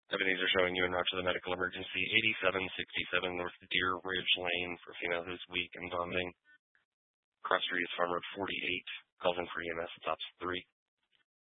Ebenezer showing you en route to the medical emergency, 8767 North Deer Ridge Lane for female who's weak and vomiting. Cross Street is Farm Road 48. Calls in for EMS. It's Ops 3.